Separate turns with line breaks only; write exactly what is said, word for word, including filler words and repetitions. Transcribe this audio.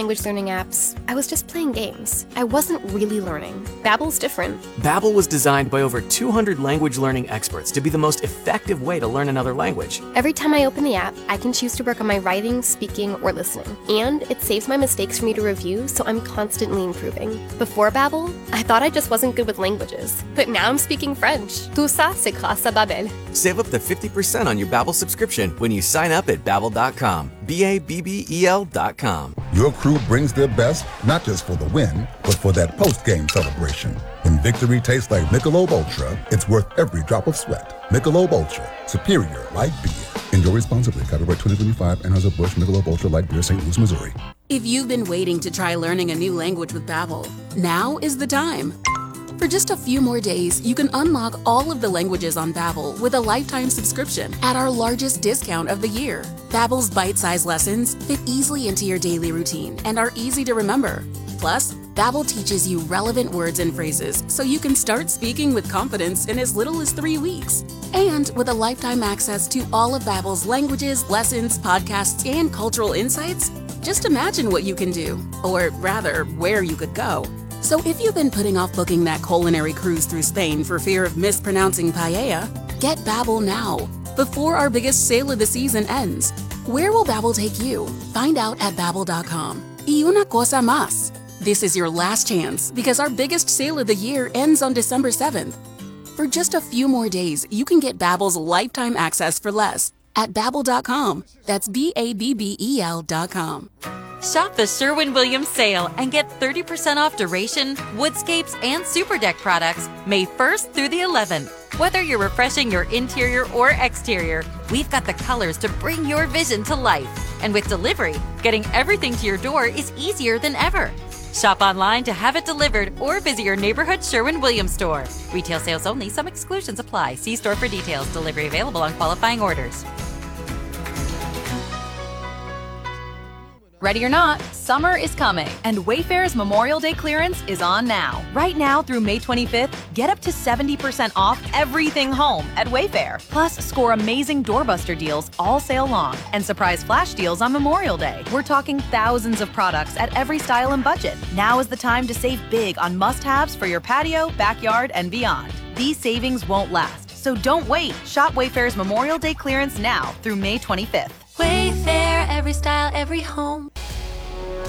language learning apps, I was just playing games. I wasn't really learning. Babbel's different.
Babbel was designed by over two hundred language learning experts to be the most effective way to learn another language.
Every time I open the app, I can choose to work on my writing, speaking, or listening. And it saves my mistakes for me to review, so I'm constantly improving. Before Babbel, I thought I just wasn't good with languages. But now I'm speaking French. Tout ça, c'est grâce à Babbel.
Save up to fifty percent on your Babbel subscription when you sign up at babbel dot com. B A B B E L dot com.
Your crew brings their best, not just for the win, but for that post-game celebration. When victory tastes like Michelob Ultra, it's worth every drop of sweat. Michelob Ultra, superior like beer. Enjoy responsibly. Copyright twenty twenty-five, Anheuser-Busch Michelob Ultra Light Beer, Saint Louis, Missouri.
If you've been waiting to try learning a new language with Babbel, now is the time. For just a few more days, you can unlock all of the languages on Babbel with a lifetime subscription at our largest discount of the year. Babbel's bite-sized lessons fit easily into your daily routine and are easy to remember. Plus, Babbel teaches you relevant words and phrases so you can start speaking with confidence in as little as three weeks. And with a lifetime access to all of Babbel's languages, lessons, podcasts, and cultural insights, just imagine what you can do, or rather, where you could go. So if you've been putting off booking that culinary cruise through Spain for fear of mispronouncing paella, get Babbel now, before our biggest sale of the season ends. Where will Babbel take you? Find out at babbel dot com. Y una cosa más. This is your last chance because our biggest sale of the year ends on December seventh. For just a few more days, you can get Babbel's lifetime access for less at babbel dot com. That's B A B B E L dot com.
Shop the Sherwin-Williams sale and get thirty percent off Duration, Woodscapes, and Super Deck products May first through the eleventh. Whether you're refreshing your interior or exterior, we've got the colors to bring your vision to life. And with delivery, getting everything to your door is easier than ever. Shop online to have it delivered or visit your neighborhood Sherwin-Williams store. Retail sales only. Some exclusions apply. See store for details. Delivery available on qualifying orders.
Ready or not, summer is coming, and Wayfair's Memorial Day clearance is on now. Right now through May twenty-fifth, get up to seventy percent off everything home at Wayfair. Plus, score amazing doorbuster deals all sale long and surprise flash deals on Memorial Day. We're talking thousands of products at every style and budget. Now is the time to save big on must-haves for your patio, backyard, and beyond. These savings won't last, so don't wait. Shop Wayfair's Memorial Day clearance now through May twenty-fifth.
Wayfair, every style, every home.